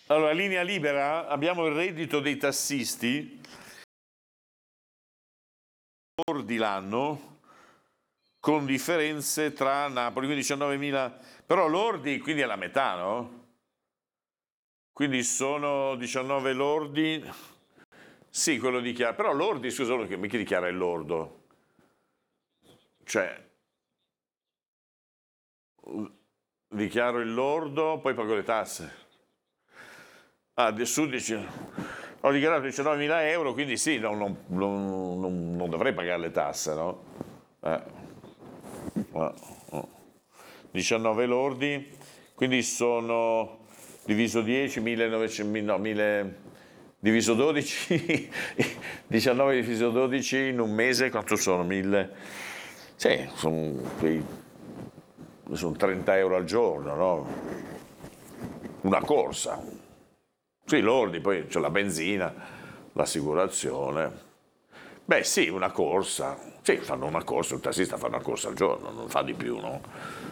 Allora, linea libera, abbiamo il reddito dei tassisti, lordi l'anno, con differenze tra Napoli, quindi 19.000, però lordi, quindi è la metà, no? Quindi sono 19 lordi, sì, quello dichiara, però lordi, scusa, chi dichiara il lordo? Cioè, dichiaro il lordo, poi pago le tasse. Ah, su dice, ho dichiarato 19.000 euro, quindi sì, non dovrei pagare le tasse, no? Eh. 19 lordi, quindi sono diviso 10, 1900, no, 1000, diviso 12, 19 diviso 12 in un mese, quanto sono? 1000? Sì, sono 30 euro al giorno, no? Una corsa. Sì, lordi, poi c'è la benzina, l'assicurazione. Beh sì, una corsa. Sì, fanno una corsa, un tassista fa una corsa al giorno, non fa di più, no?